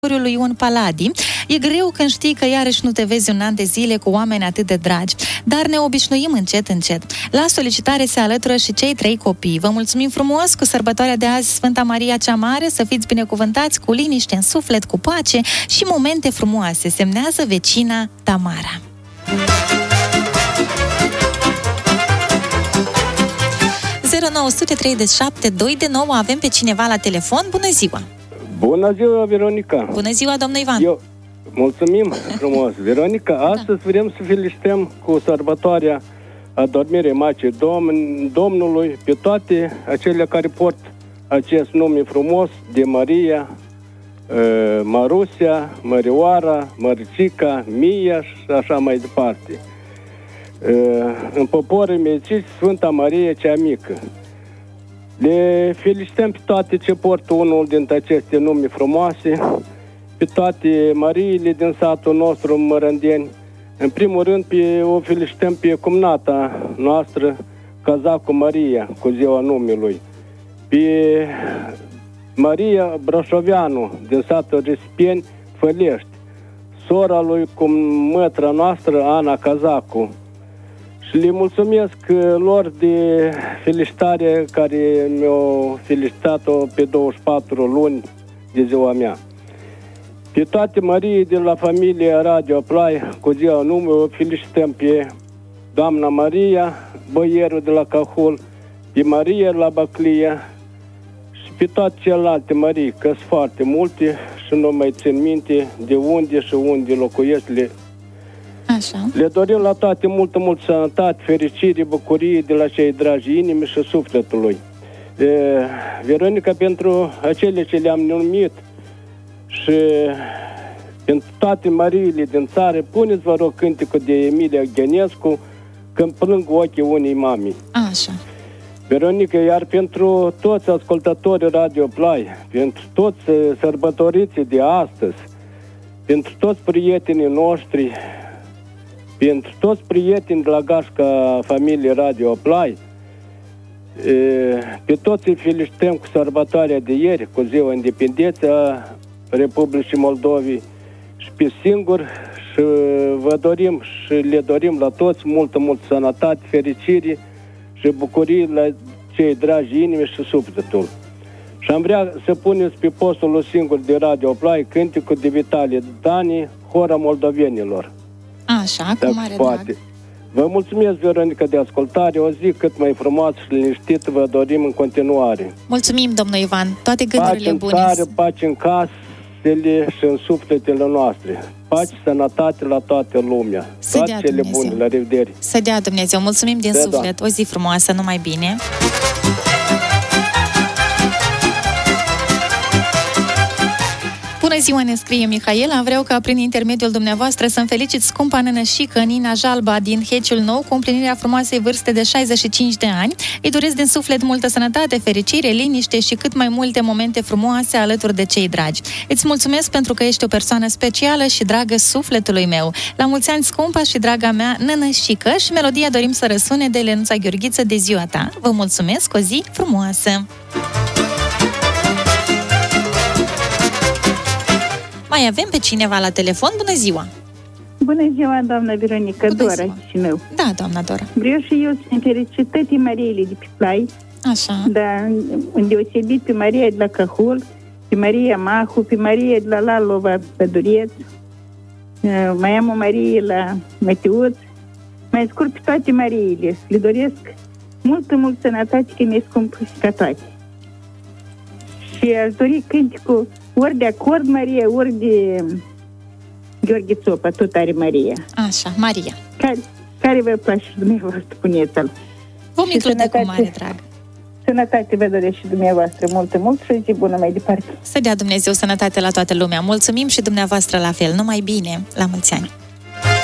lui Ion Paladi. E greu când știi că iarăși nu te vezi un an de zile cu oameni atât de dragi, dar ne obișnuim încet, încet. La solicitare se alătură și cei 3 copii. Vă mulțumim frumos cu sărbătoarea de azi, Sfânta Maria cea Mare, să fiți binecuvântați cu liniște în suflet, cu pace și momente frumoase, semnează vecina Tamara. Avem pe cineva la telefon. Bună ziua! Bună ziua, Veronica! Bună ziua, domnul Ivan! Mulțumim frumos, Veronica! Astăzi vrem să felicităm cu sărbătoarea Adormirii Maicii Domnului pe toate acele care port acest nume frumos de Maria, Marusia, Mărioara, Măricica, Mia și așa mai departe. În poporul meciți Sfânta Marie cea Mică. Le felicităm pe toate ce portă unul dintre aceste nume frumoase, pe toate Mariile din satul nostru Mărândeni. În primul rând o felicităm pe cumnata noastră, Cazacu Maria, cu ziua numelui. Pe Maria Brașoveanu, din satul Recipieni, Fălești. Sora lui mătra noastră, Ana Cazacu. Și le mulțumesc lor de felicitare care mi-au felicitat-o pe 24 luni de ziua mea. Pe toate Marii de la familia Radio Play, cu ziua nume, o felicităm pe doamna Maria, băierul de la Cahul, pe Maria la Baclia și pe toate celelalte Marii, că sunt foarte multe și nu mai țin minte de unde și unde locuiesc. Așa. Le dorim la toate multă sănătate, fericire, bucurie de la cei dragi inimii și sufletului. Veronica, pentru acele ce le-am numit și pentru toate Mariile din țară, puneți, vă rog, cântecul de Emilia Ghenescu, Când plâng ochii unei mami. Așa. Veronica, iar pentru toți ascultătorii Radio Play, pentru toți sărbătoriții de astăzi, pentru toți prietenii noștri, pentru toți prietenii de la gașca familiei Radio Play, pe toți îi felicităm cu sărbătoarea de ieri, cu ziua independenței a Republicii Moldovei și pe singur și vă dorim și le dorim la toți multă sănătate, fericire și bucurie la cei dragi inimi și sufletul. Și am vrea să puneți pe postul singur de Radio Play cântecul de Vitalie Dani, Hora Moldovenilor. Așa, cu mare drag. Vă mulțumesc, Veronica, de ascultare. O zi cât mai frumoasă și liniștită vă dorim în continuare. Mulțumim, domnul Ivan. Toate gândurile bune. Pace în țară, pace în casele și în sufletele noastre. Pace, sănătate la toată lumea. Toate cele bune. La revedere. Să dea Dumnezeu. Mulțumim din suflet. O zi frumoasă, numai bine. Bună ziua, ne scrie Mihaela. Vreau ca prin intermediul dumneavoastră să-mi felicit scumpa nănășică Nina Jalba din Heciul Nou cu împlinirea frumoasei vârste de 65 de ani. Îi doresc din suflet multă sănătate, fericire, liniște și cât mai multe momente frumoase alături de cei dragi. Îți mulțumesc pentru că ești o persoană specială și dragă sufletului meu. La mulți ani, scumpa și draga mea nănășică, și melodia dorim să răsune de Lenuța Gheorghiță de ziua ta. Vă mulțumesc, o zi frumoasă! Mai avem pe cineva la telefon. Bună ziua! Bună ziua, doamna Veronica, Dora Chișinău. Da, doamna Dora. Vreau și eu să-mi felicit toate Mariile de pe Play. Așa. Da, îndeosebit pe Maria de la Cahul, pe Maria Mahu, pe Maria de la Lalova Pădureț, mai am o Marie la Mătiuț, mai scurt pe toate Mariile. Le doresc multă sănătate, că mi-e scumpă și ca toate. Și aș dori cântecul ori de Acord Maria, ori de Gheorghe Țopa, tot are Maria. Așa, Maria. Care vă place și dumneavoastră, puneți-l. Vom include cu mare drag. Sănătate vă doresc și dumneavoastră mult și zi bună mai departe. Să dea Dumnezeu sănătate la toată lumea. Mulțumim și dumneavoastră la fel. Numai bine. La mulți ani.